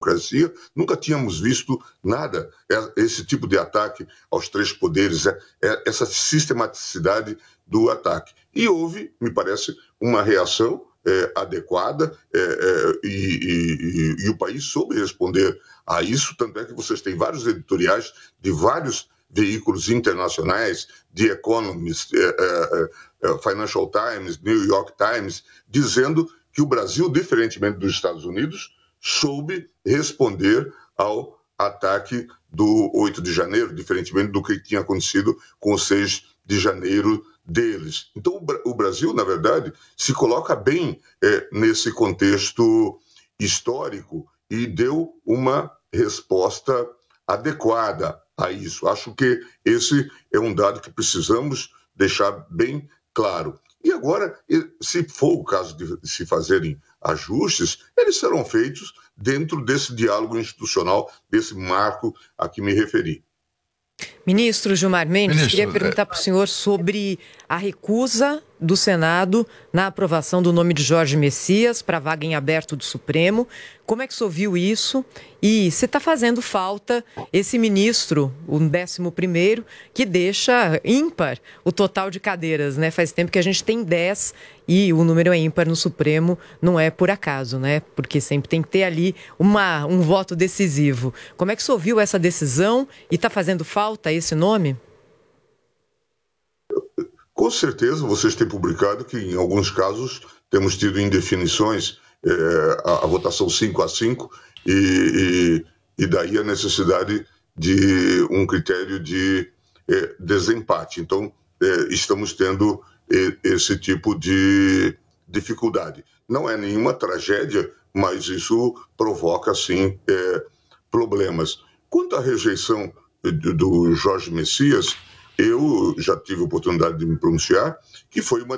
democracia, nunca tínhamos visto nada, esse tipo de ataque aos três poderes, essa sistematicidade do ataque. E houve, me parece, uma reação adequada e o país soube responder a isso, tanto é que vocês têm vários editoriais de vários veículos internacionais, The Economist, Financial Times, New York Times, dizendo que o Brasil, diferentemente dos Estados Unidos, soube responder ao ataque do 8 de janeiro, diferentemente do que tinha acontecido com o 6 de janeiro deles. Então, o Brasil, na verdade, se coloca bem nesse contexto histórico e deu uma resposta adequada a isso. Acho que esse é um dado que precisamos deixar bem claro. E agora, se for o caso de se fazerem ajustes, eles serão feitos dentro desse diálogo institucional, desse marco a que me referi. Ministro Gilmar Mendes, queria perguntar para o senhor sobre a recusa do Senado na aprovação do nome de Jorge Messias para a vaga em aberto do Supremo. Como é que o senhor viu isso? E se está fazendo falta esse ministro, o 11º, que deixa ímpar o total de cadeiras, né? Faz tempo que a gente tem 10 e o número é ímpar no Supremo, não é por acaso, né? Porque sempre tem que ter ali um voto decisivo. Como é que o senhor viu essa decisão e está fazendo falta esse nome? Com certeza, vocês têm publicado que, em alguns casos, temos tido indefinições, a votação 5-5, e daí a necessidade de um critério de desempate. Então, estamos tendo esse tipo de dificuldade. Não é nenhuma tragédia, mas isso provoca, sim, problemas. Quanto à rejeição do Jorge Messias, eu já tive a oportunidade de me pronunciar, que foi uma